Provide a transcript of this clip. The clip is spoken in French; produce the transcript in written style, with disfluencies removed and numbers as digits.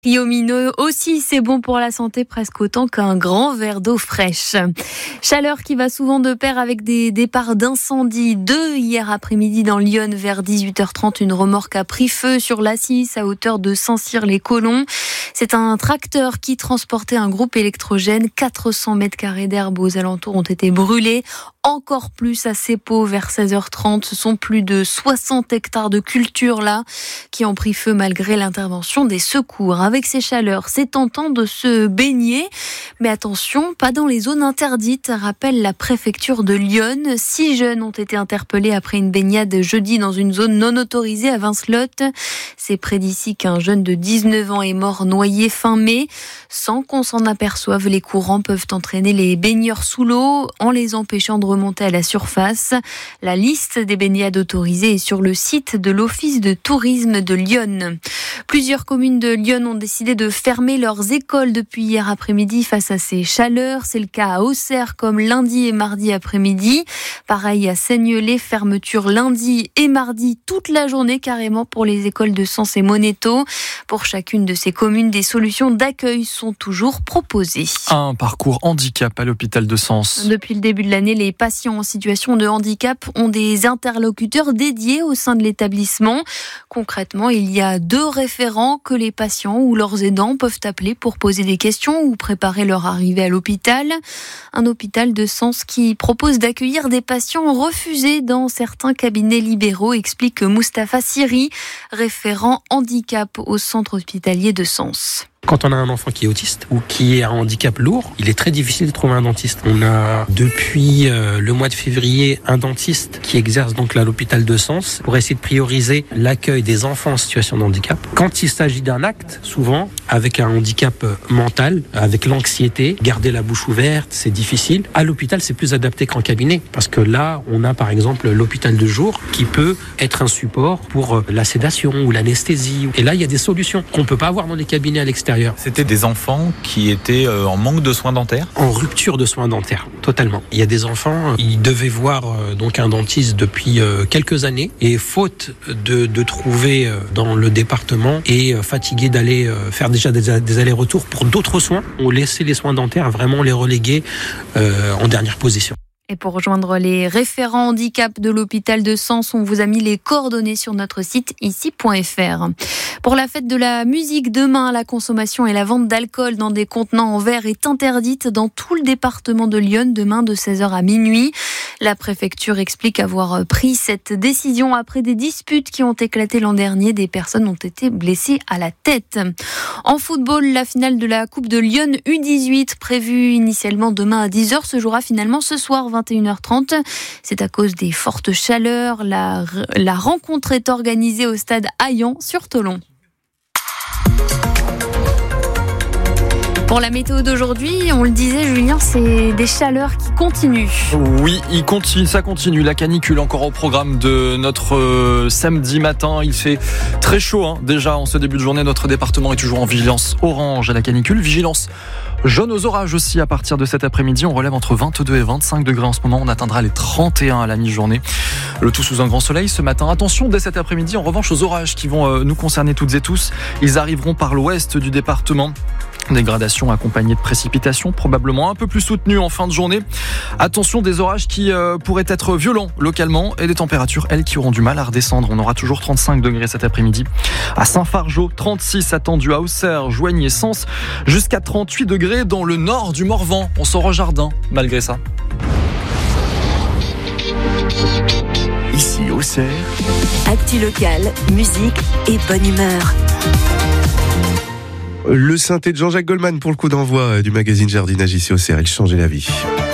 Lumineux aussi, c'est bon pour la santé presque autant qu'un grand verre d'eau fraîche. Chaleur qui va souvent de pair avec des départs d'incendie. 2 hier après-midi dans Lyon vers 18h30. Une remorque a pris feu sur l'A6 à hauteur de Saint-Cyr-les-Colons. C'est un tracteur qui transportait un groupe électrogène. 400 mètres carrés d'herbe aux alentours ont été brûlés. Encore plus à Seppo vers 16h30. Ce sont plus de 60 hectares de culture là qui ont pris feu malgré l'intervention des secours. Avec ces chaleurs, c'est tentant de se baigner. Mais attention, pas dans les zones interdites, rappelle la préfecture de Lyon. 6 jeunes ont été interpellés après une baignade jeudi dans une zone non autorisée à Vincelotte. C'est près d'ici qu'un jeune de 19 ans est mort noyé fin mai. Sans qu'on s'en aperçoive, les courants peuvent entraîner les baigneurs sous l'eau en les empêchant de remonter à la surface. La liste des baignades autorisées est sur le site de l'Office de tourisme de Lyon. Plusieurs communes de Lyon ont décidé de fermer leurs écoles depuis hier après-midi face à ces chaleurs. C'est le cas à Auxerre comme lundi et mardi après-midi. Pareil à Seignelay, fermeture lundi et mardi toute la journée carrément pour les écoles de Sens et Monéto. Pour chacune de ces communes, des solutions d'accueil sont toujours proposées. Un parcours handicap à l'hôpital de Sens. Depuis le début de l'année, les patients en situation de handicap ont des interlocuteurs dédiés au sein de l'établissement. Concrètement, il y a 2 référents que les patients ou leurs aidants peuvent appeler pour poser des questions ou préparer leur arrivée à l'hôpital. Un hôpital de Sens qui propose d'accueillir des patients refusés dans certains cabinets libéraux, explique Moustapha Siri, référent handicap au centre hospitalier de Sens. Quand on a un enfant qui est autiste ou qui a un handicap lourd, il est très difficile de trouver un dentiste. On a depuis le mois de février un dentiste qui exerce donc là à l'hôpital de Sens pour essayer de prioriser l'accueil des enfants en situation de handicap. Quand il s'agit d'un acte, souvent avec un handicap mental, avec l'anxiété, garder la bouche ouverte, c'est difficile. À l'hôpital, c'est plus adapté qu'en cabinet parce que là, on a par exemple l'hôpital de jour qui peut être un support pour la sédation ou l'anesthésie. Et là, il y a des solutions qu'on peut pas avoir dans les cabinets à l'extérieur. C'était des enfants qui étaient en manque de soins dentaires ? En rupture de soins dentaires, totalement. Il y a des enfants, ils devaient voir donc un dentiste depuis quelques années et faute de trouver dans le département et fatigués d'aller faire déjà des allers-retours pour d'autres soins, on laissait les soins dentaires vraiment les reléguer en dernière position. Et pour rejoindre les référents handicap de l'hôpital de Sens, on vous a mis les coordonnées sur notre site ici.fr. Pour la fête de la musique, demain, la consommation et la vente d'alcool dans des contenants en verre est interdite dans tout le département de Lyon, demain de 16h à minuit. La préfecture explique avoir pris cette décision après des disputes qui ont éclaté l'an dernier. Des personnes ont été blessées à la tête. En football, la finale de la Coupe de Lyon U18, prévue initialement demain à 10h, se jouera finalement ce soir 21h30. C'est à cause des fortes chaleurs. La rencontre est organisée au stade Hayan sur Tholon. Pour la météo d'aujourd'hui, on le disait Julien, c'est des chaleurs qui continuent. Oui, ça continue. La canicule encore au programme de notre samedi matin. Il fait très chaud déjà en ce début de journée. Notre département est toujours en vigilance orange à la canicule. Vigilance jaune aux orages aussi à partir de cet après-midi. On relève entre 22 et 25 degrés en ce moment. On atteindra les 31 à la mi-journée. Le tout sous un grand soleil ce matin. Attention dès cet après-midi en revanche aux orages qui vont nous concerner toutes et tous. Ils arriveront par l'ouest du département. Dégradation accompagnée de précipitations, probablement un peu plus soutenues en fin de journée. Attention des orages qui pourraient être violents localement et des températures, elles, qui auront du mal à redescendre. On aura toujours 35 degrés cet après-midi. À Saint-Fargeau, 36 attendu à Auxerre, Joigny et Sens, jusqu'à 38 degrés dans le nord du Morvan. On sort au jardin malgré ça. Ici Auxerre. Actu locale, musique et bonne humeur. Le synthé de Jean-Jacques Goldman pour le coup d'envoi du magazine Jardinage ici Auxerre. Il changeait la vie.